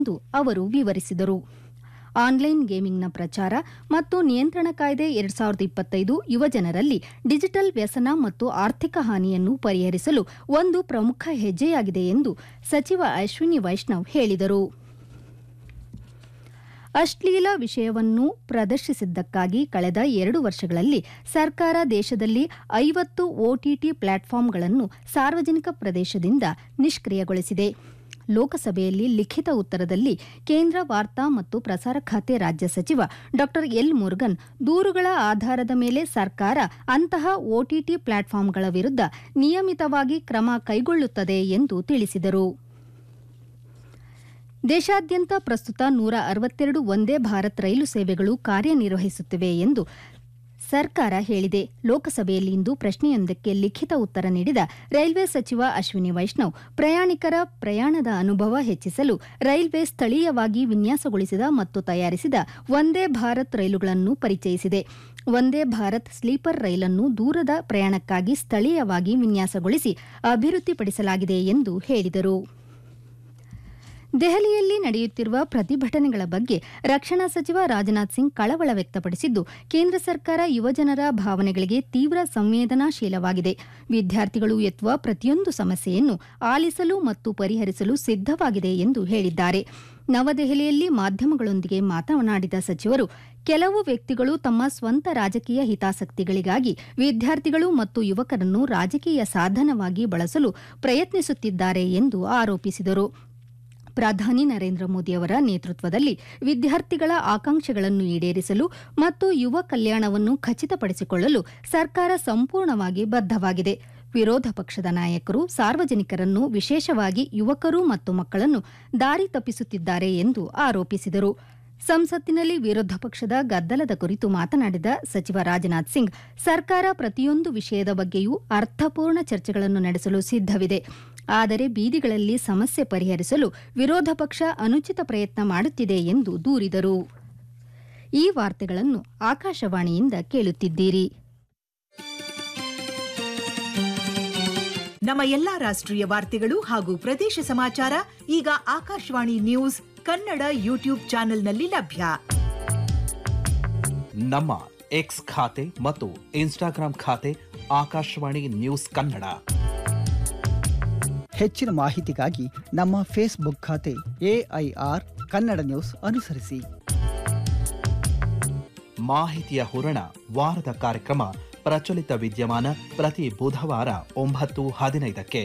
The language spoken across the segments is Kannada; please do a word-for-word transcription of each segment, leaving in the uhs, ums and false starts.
ಎಂದು ಅವರು ವಿವರಿಸಿದರು. ಆನ್ಲೈನ್ ಗೇಮಿಂಗ್ನ ಪ್ರಚಾರ ಮತ್ತು ನಿಯಂತ್ರಣ ಕಾಯ್ದೆ ಎರಡ್ ಸಾವಿರದ ಇಪ್ಪತ್ತೈದು ಯುವಜನರಲ್ಲಿ ಡಿಜಿಟಲ್ ವ್ಯಸನ ಮತ್ತು ಆರ್ಥಿಕ ಹಾನಿಯನ್ನು ಪರಿಹರಿಸಲು ಒಂದು ಪ್ರಮುಖ ಹೆಜ್ಜೆಯಾಗಿದೆ ಎಂದು ಸಚಿವ ಅಶ್ವಿನಿ ವೈಷ್ಣವ್ ಹೇಳಿದರು. ಅಶ್ಲೀಲ ವಿಷಯವನ್ನು ಪ್ರದರ್ಶಿಸಿದ್ದಕ್ಕಾಗಿ ಕಳೆದ ಎರಡು ವರ್ಷಗಳಲ್ಲಿ ಸರ್ಕಾರ ದೇಶದಲ್ಲಿ ಐವತ್ತು ಒಟಿಟಿ ಪ್ಲಾಟ್ಫಾರ್ಮ್ಗಳನ್ನು ಸಾರ್ವಜನಿಕ ಪ್ರದೇಶದಿಂದ ನಿಷ್ಕ್ರಿಯಗೊಳಿಸಿದೆ. ಲೋಕಸಭೆಯಲ್ಲಿ ಲಿಖಿತ ಉತ್ತರದಲ್ಲಿ ಕೇಂದ್ರ ವಾರ್ತಾ ಮತ್ತು ಪ್ರಸಾರ ಖಾತೆ ರಾಜ್ಯ ಸಚಿವ ಡಾ ಎಲ್ ಮುರುಗನ್ ದೂರುಗಳ ಆಧಾರದ ಮೇಲೆ ಸರ್ಕಾರ ಅಂತಹ ಒಟಿಟಿ ಪ್ಲಾಟ್ಫಾರ್ಮ್ಗಳ ವಿರುದ್ಧ ನಿಯಮಿತವಾಗಿ ಕ್ರಮ ಕೈಗೊಳ್ಳುತ್ತದೆ ಎಂದು ತಿಳಿಸಿದರು. ದೇಶಾದ್ಯಂತ ಪ್ರಸ್ತುತ ನೂರ ಅರವತ್ತೆರಡು ವಂದೇ ಭಾರತ್ ರೈಲು ಸೇವೆಗಳು ಕಾರ್ಯನಿರ್ವಹಿಸುತ್ತಿವೆ ಎಂದು ಸರ್ಕಾರ ಹೇಳಿದೆ. ಲೋಕಸಭೆಯಲ್ಲಿಂದು ಪ್ರಶ್ನೆಯೊಂದಕ್ಕೆ ಲಿಖಿತ ಉತ್ತರ ನೀಡಿದ ರೈಲ್ವೆ ಸಚಿವ ಅಶ್ವಿನಿ ವೈಷ್ಣವ್, ಪ್ರಯಾಣಿಕರ ಪ್ರಯಾಣದ ಅನುಭವ ಹೆಚ್ಚಿಸಲು ರೈಲ್ವೆ ಸ್ಥಳೀಯವಾಗಿ ವಿನ್ಯಾಸಗೊಳಿಸಿದ ಮತ್ತು ತಯಾರಿಸಿದ ವಂದೇ ಭಾರತ್ ರೈಲುಗಳನ್ನು ಪರಿಚಯಿಸಿದೆ. ವಂದೇ ಭಾರತ್ ಸ್ಲೀಪರ್ ರೈಲನ್ನು ದೂರದ ಪ್ರಯಾಣಕ್ಕಾಗಿ ಸ್ಥಳೀಯವಾಗಿ ವಿನ್ಯಾಸಗೊಳಿಸಿ ಅಭಿವೃದ್ಧಿಪಡಿಸಲಾಗಿದೆ ಎಂದು ಹೇಳಿದರು. ದೆಹಲಿಯಲ್ಲಿ ನಡೆಯುತ್ತಿರುವ ಪ್ರತಿಭಟನೆಗಳ ಬಗ್ಗೆ ರಕ್ಷಣಾ ಸಚಿವ ರಾಜನಾಥ್ ಸಿಂಗ್ ಕಳವಳ ವ್ಯಕ್ತಪಡಿಸಿದ್ದು, ಕೇಂದ್ರ ಸರ್ಕಾರ ಯುವಜನರ ಭಾವನೆಗಳಿಗೆ ತೀವ್ರ ಸಂವೇದನಾಶೀಲವಾಗಿದೆ. ವಿದ್ಯಾರ್ಥಿಗಳು ಎತ್ತುವ ಪ್ರತಿಯೊಂದು ಸಮಸ್ಯೆಯನ್ನು ಆಲಿಸಲು ಮತ್ತು ಪರಿಹರಿಸಲು ಸಿದ್ಧವಾಗಿದೆ ಎಂದು ಹೇಳಿದ್ದಾರೆ. ನವದೆಹಲಿಯಲ್ಲಿ ಮಾಧ್ಯಮಗಳೊಂದಿಗೆ ಮಾತನಾಡಿದ ಸಚಿವರು, ಕೆಲವು ವ್ಯಕ್ತಿಗಳು ತಮ್ಮ ಸ್ವಂತ ರಾಜಕೀಯ ಹಿತಾಸಕ್ತಿಗಳಿಗಾಗಿ ವಿದ್ಯಾರ್ಥಿಗಳು ಮತ್ತು ಯುವಕರನ್ನು ರಾಜಕೀಯ ಸಾಧನವಾಗಿ ಬಳಸಲು ಪ್ರಯತ್ನಿಸುತ್ತಿದ್ದಾರೆ ಎಂದು ಆರೋಪಿಸಿದರು. ಪ್ರಧಾನಿ ನರೇಂದ್ರ ಮೋದಿಯವರ ನೇತೃತ್ವದಲ್ಲಿ ವಿದ್ಯಾರ್ಥಿಗಳ ಆಕಾಂಕ್ಷೆಗಳನ್ನು ಈಡೇರಿಸಲು ಮತ್ತು ಯುವ ಕಲ್ಯಾಣವನ್ನು ಖಚಿತಪಡಿಸಿಕೊಳ್ಳಲು ಸರ್ಕಾರ ಸಂಪೂರ್ಣವಾಗಿ ಬದ್ಧವಾಗಿದೆ. ವಿರೋಧ ಪಕ್ಷದ ನಾಯಕರು ಸಾರ್ವಜನಿಕರನ್ನು, ವಿಶೇಷವಾಗಿ ಯುವಕರು ಮತ್ತು ಮಕ್ಕಳನ್ನು ದಾರಿ ತಪ್ಪಿಸುತ್ತಿದ್ದಾರೆ ಎಂದು ಆರೋಪಿಸಿದರು. ಸಂಸತ್ತಿನಲ್ಲಿ ವಿರೋಧ ಪಕ್ಷದ ಗದ್ದಲದ ಕುರಿತು ಮಾತನಾಡಿದ ಸಚಿವ ರಾಜನಾಥ್ ಸಿಂಗ್, ಸರ್ಕಾರ ಪ್ರತಿಯೊಂದು ವಿಷಯದ ಬಗ್ಗೆಯೂ ಅರ್ಥಪೂರ್ಣ ಚರ್ಚೆಗಳನ್ನು ನಡೆಸಲು ಸಿದ್ಧವಿದೆ. ಆದರೆ ಬೀದಿಗಳಲ್ಲಿ ಸಮಸ್ಯೆ ಪರಿಹರಿಸಲು ವಿರೋಧ ಪಕ್ಷ ಅನುಚಿತ ಪ್ರಯತ್ನ ಮಾಡುತ್ತಿದೆ ಎಂದು ದೂರಿದರು. ಈ ವಾರ್ತೆಗಳನ್ನು ಆಕಾಶವಾಣಿಯಿಂದ ಕೇಳುತ್ತಿದ್ದೀರಿ. ನಮ್ಮ ಎಲ್ಲಾ ರಾಷ್ಟ್ರೀಯ ವಾರ್ತೆಗಳು ಹಾಗೂ ಪ್ರದೇಶ ಸಮಾಚಾರ ಈಗ ಆಕಾಶವಾಣಿ ನ್ಯೂಸ್ ಕನ್ನಡ ಯೂಟ್ಯೂಬ್ ಚಾನೆಲ್ನಲ್ಲಿ ಲಭ್ಯ. ನಮ್ಮ ಎಕ್ಸ್ ಖಾತೆ ಮತ್ತು ಇನ್ಸ್ಟಾಗ್ರಾಂ ಖಾತೆ ಆಕಾಶವಾಣಿ ನ್ಯೂಸ್ ಕನ್ನಡ. ಹೆಚ್ಚಿನ ಮಾಹಿತಿಗಾಗಿ ನಮ್ಮ ಫೇಸ್ಬುಕ್ ಖಾತೆ ಎಐಆರ್ ಕನ್ನಡ ನ್ಯೂಸ್ ಅನುಸರಿಸಿ. ಮಾಹಿತಿಯ ಹೂರಣ ವಾರದ ಕಾರ್ಯಕ್ರಮ ಪ್ರಚಲಿತ ವಿದ್ಯಮಾನ ಪ್ರತಿ ಬುಧವಾರ ಒಂಬತ್ತು ಹದಿನೈದಕ್ಕೆ.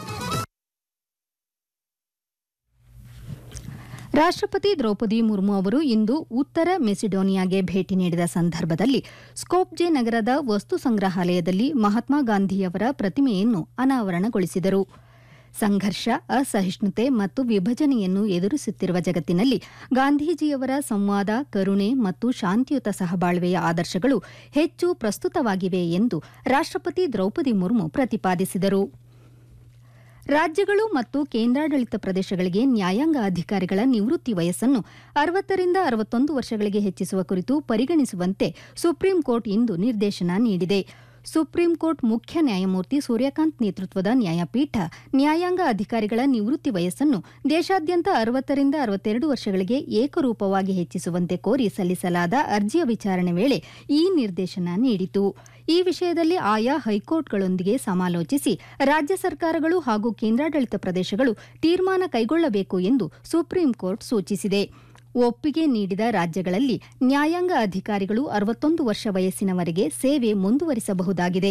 ರಾಷ್ಟ್ರಪತಿ ದ್ರೌಪದಿ ಮುರ್ಮು ಅವರು ಇಂದು ಉತ್ತರ ಮೆಸಿಡೋನಿಯಾಗೆ ಭೇಟಿ ನೀಡಿದ ಸಂದರ್ಭದಲ್ಲಿ ಸ್ಕೋಪ್ಜೆ ನಗರದ ವಸ್ತು ಸಂಗ್ರಹಾಲಯದಲ್ಲಿ ಮಹಾತ್ಮ ಗಾಂಧಿಯವರ ಪ್ರತಿಮೆಯನ್ನು ಅನಾವರಣಗೊಳಿಸಿದರು. ಸಂಘರ್ಷ, ಅಸಹಿಷ್ಣುತೆ ಮತ್ತು ವಿಭಜನೆಯನ್ನು ಎದುರಿಸುತ್ತಿರುವ ಜಗತ್ತಿನಲ್ಲಿ ಗಾಂಧೀಜಿಯವರ ಸಂವಾದ, ಕರುಣೆ ಮತ್ತು ಶಾಂತಿಯುತ ಸಹಬಾಳ್ವೆಯ ಆದರ್ಶಗಳು ಹೆಚ್ಚು ಪ್ರಸ್ತುತವಾಗಿವೆ ಎಂದು ರಾಷ್ಟ್ರಪತಿ ದ್ರೌಪದಿ ಮುರ್ಮು ಪ್ರತಿಪಾದಿಸಿದರು. ರಾಜ್ಯಗಳು ಮತ್ತು ಕೇಂದ್ರಾಡಳಿತ ಪ್ರದೇಶಗಳಿಗೆ ನ್ಯಾಯಾಂಗ ಅಧಿಕಾರಿಗಳ ನಿವೃತ್ತಿ ವಯಸ್ಸನ್ನು ಅರವತ್ತರಿಂದ ಅರವತ್ತೊಂದು ವರ್ಷಗಳಿಗೆ ಹೆಚ್ಚಿಸುವ ಕುರಿತು ಪರಿಗಣಿಸುವಂತೆ ಸುಪ್ರೀಂ ಕೋರ್ಟ್ ಇಂದು ನಿರ್ದೇಶನ ನೀಡಿದೆ. ಸುಪ್ರೀಂ ಕೋರ್ಟ್ ಮುಖ್ಯ ನ್ಯಾಯಮೂರ್ತಿ ಸೂರ್ಯಕಾಂತ್ ನೇತೃತ್ವದ ನ್ಯಾಯಪೀಠ ನ್ಯಾಯಾಂಗ ಅಧಿಕಾರಿಗಳ ನಿವೃತ್ತಿ ವಯಸ್ಸನ್ನು ದೇಶಾದ್ಯಂತ ಅರವತ್ತರಿಂದ ಅರವತ್ತೆರಡು ವರ್ಷಗಳಿಗೆ ಏಕರೂಪವಾಗಿ ಹೆಚ್ಚಿಸುವಂತೆ ಕೋರಿ ಸಲ್ಲಿಸಲಾದ ಅರ್ಜಿಯ ವಿಚಾರಣೆ ವೇಳೆ ಈ ನಿರ್ದೇಶನ ನೀಡಿತು. ಈ ವಿಷಯದಲ್ಲಿ ಆಯಾ ಹೈಕೋರ್ಟ್ಗಳೊಂದಿಗೆ ಸಮಾಲೋಚಿಸಿ ರಾಜ್ಯ ಸರ್ಕಾರಗಳು ಹಾಗೂ ಕೇಂದ್ರಾಡಳಿತ ಪ್ರದೇಶಗಳು ತೀರ್ಮಾನ ಕೈಗೊಳ್ಳಬೇಕು ಎಂದು ಸುಪ್ರೀಂ ಕೋರ್ಟ್ ಸೂಚಿಸಿದೆ. ಒಪ್ಪಿಗೆ ನೀಡಿದ ರಾಜ್ಯಗಳಲ್ಲಿ ನ್ಯಾಯಾಂಗ ಅಧಿಕಾರಿಗಳು ಅರವತ್ತೊಂದು ವರ್ಷ ವಯಸ್ಸಿನವರೆಗೆ ಸೇವೆ ಮುಂದುವರಿಸಬಹುದಾಗಿದೆ.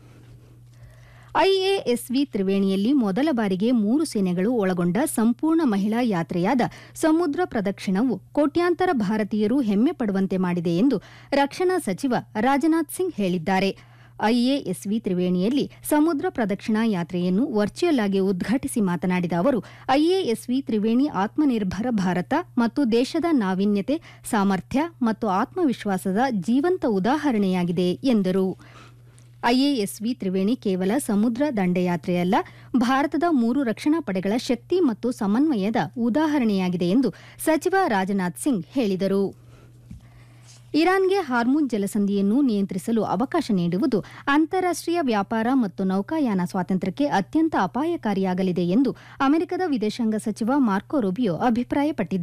ಐಎಎಸ್ವಿ ತ್ರಿವೇಣಿಯಲ್ಲಿ ಮೊದಲ ಬಾರಿಗೆ ಮೂರು ಸೇನೆಗಳು ಒಳಗೊಂಡ ಸಂಪೂರ್ಣ ಮಹಿಳಾ ಯಾತ್ರೆಯಾದ ಸಮುದ್ರ ಪ್ರದಕ್ಷಿಣವು ಕೋಟ್ಯಾಂತರ ಭಾರತೀಯರು ಹೆಮ್ಮೆ ಪಡುವಂತೆ ಮಾಡಿದೆ ಎಂದು ರಕ್ಷಣಾ ಸಚಿವ ರಾಜನಾಥ್ ಸಿಂಗ್ ಹೇಳಿದ್ದಾರೆ. ಐಎಎಸ್ವಿ ತ್ರಿವೇಣಿಯಲ್ಲಿ ಸಮುದ್ರ ಪ್ರದಕ್ಷಿಣಾ ಯಾತ್ರೆಯನ್ನು ವರ್ಚುವಲ್ ಆಗಿ ಉದ್ಘಾಟಿಸಿ ಮಾತನಾಡಿದ ಅವರು, ಐಎಎಸ್ವಿ ತ್ರಿವೇಣಿ ಆತ್ಮನಿರ್ಭರ ಭಾರತ ಮತ್ತು ದೇಶದ ನಾವೀನ್ಯತೆ, ಸಾಮರ್ಥ್ಯ ಮತ್ತು ಆತ್ಮವಿಶ್ವಾಸದ ಜೀವಂತ ಉದಾಹರಣೆಯಾಗಿದೆ ಎಂದರು. ಐಎಎಸ್ವಿ ತ್ರಿವೇಣಿ ಕೇವಲ ಸಮುದ್ರ ದಂಡಯಾತ್ರೆಯಲ್ಲ, ಭಾರತದ ಮೂರು ರಕ್ಷಣಾ ಪಡೆಗಳ ಶಕ್ತಿ ಮತ್ತು ಸಮನ್ವಯದ ಉದಾಹರಣೆಯಾಗಿದೆ ಎಂದು ಸಚಿವ ರಾಜನಾಥ್ ಸಿಂಗ್ ಹೇಳಿದರು. ಇರಾನ್ಗೆ ಹಾರ್ಮುಜ್ ಜಲಸಂಧಿಯನ್ನು ನಿಯಂತ್ರಿಸಲು ಅವಕಾಶ ನೀಡುವುದು ಅಂತಾರಾಷ್ಟೀಯ ವ್ಯಾಪಾರ ಮತ್ತು ನೌಕಾಯಾನ ಸ್ವಾತಂತ್ರ್ಯಕ್ಕೆ ಅತ್ಯಂತ ಅಪಾಯಕಾರಿಯಾಗಲಿದೆ ಎಂದು ಅಮೆರಿಕದ ವಿದೇಶಾಂಗ ಸಚಿವ ಮಾರ್ಕೊ ರೂಬಿಯೋ ಅಭಿಪ್ರಾಯಪಟ್ಟಿದ್ದಾರೆ.